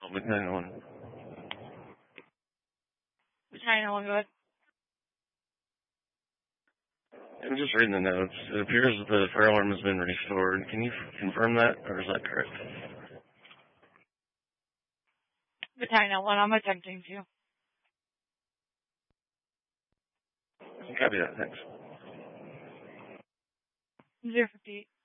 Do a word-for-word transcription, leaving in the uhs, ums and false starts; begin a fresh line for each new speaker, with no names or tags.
Battalion one.
Battalion one, go ahead.
I'm just reading the notes. It appears that the fire alarm has been restored. Can you confirm that, or is that correct?
Battalion one, I'm attempting to.
Copy that, thanks.
zero fifty-eight.